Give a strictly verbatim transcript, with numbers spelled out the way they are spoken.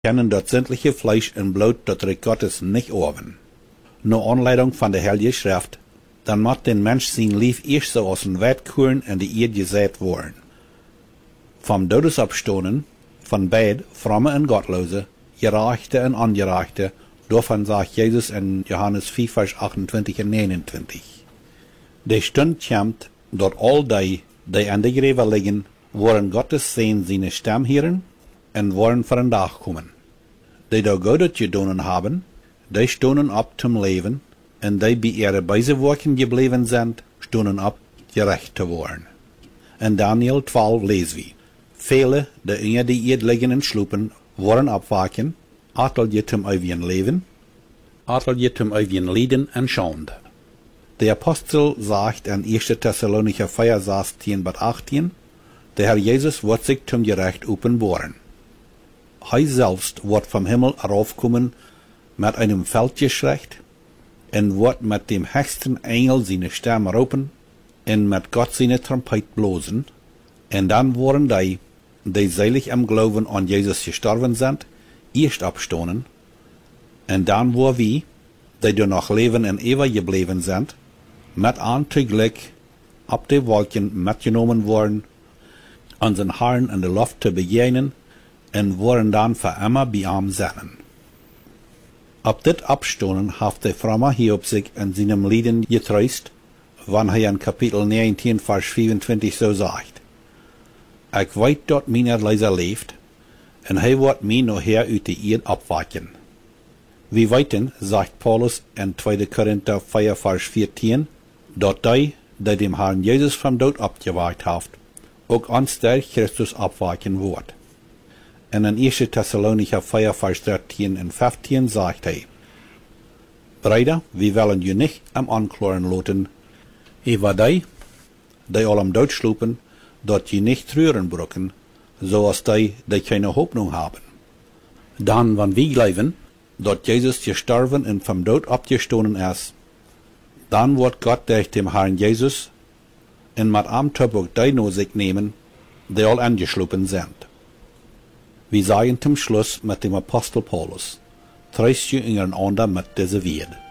kennen dat sämtliche Fleisch und Blut dat Reich Gottes nicht orben. Nur Anleitung von der Heilige Schrift, dann macht den Mensch sein Lief erst so aus dem Weitkuren in die Erde gesät worden. Vom Todesabstoßen, von beid, fromme und Gottlose, Gerechte und Ungerechte, davon sagt Jesus in Johannes vier, Vers achtundzwanzig und neunundzwanzig. Die Stund kommt, dort all die, die an der Gräber liegen, wollen Gottes sehen seine Stimme hören und wollen vor den Tag kommen. Die da Gott gedonen haben, die stunden ab zum Leben, und die bei ihre Beiseworken geblieben sind, stunden ab, gerecht zu werden. In Daniel zwölf lesen wir, viele, die in die Erde liegen und schlupen, wollen abwachen, atel je zum ewigen Leben, atel je zum ewigen Leiden und Schande. Der Apostel sagt in erster Thessalonicher vier, sechzehn bis achtzehn, der Herr Jesus wird sich zum Gerecht uppenbohren. Er selbst wird vom Himmel heraufkommen mit einem Feldgeschlecht und wird mit dem höchsten Engel seine Stimme rufen und mit Gott seine Trompet blosen, und dann wollen die, die selig am Glauben an Jesus gestorben sind, erst abstoßen, und dann wo wir, die da noch leben und ewig geblieben sind, mit Anteglück ab die Wolken mitgenommen worden, unseren Herrn in der Luft zu begegnen, und wollen dann für immer bei ihm sein. Ab dit Abstoßen hat der Fromme Hiob sich in seinem Lieden getröst, wann er in Kapitel neunzehn, Vers vierundzwanzig so sagt: Ich weiß, dort meiner Leiser lebt, und er wird mich noch her uit die Erde abwachen. Wir weiten, sagt Paulus in zweiter Korinther vier, Vers vierzehn, dort die, die dem Herrn Jesus vom Tod abgewacht habt, auch ans der Christus abwachen wird. Und in erster Thessalonicher vier, Vers dreizehn und fünfzehn sagt er: Brüder, wir wollen je nicht am Anklagen loten, über die, die allem Tod schlupen, dort je nicht rühren brücken, so als die, die keine Hoffnung haben. Dann, wenn wir glauben, dort Jesus gestorben und vom Tod abgestoßen ist, dann wird Gott durch dem Herrn Jesus in mit am Tobuk die nur sich nehmen, die all angeschlupen sind. Wir sagen zum Schluss mit dem Apostel Paulus: Tröst ihr einander mit dieser Werde.